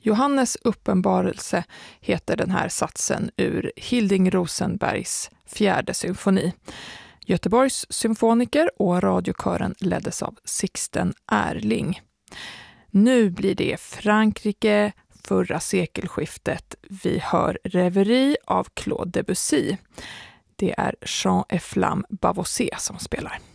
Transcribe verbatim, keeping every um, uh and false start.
Johannes uppenbarelse heter den här satsen ur Hilding Rosenbergs fjärde symfoni. Göteborgs symfoniker och radiokören leddes av Sixten Erling. Nu blir det Frankrike, förra sekelskiftet. Vi hör Reverie av Claude Debussy. Det är Jean et Flamme Bavossé som spelar.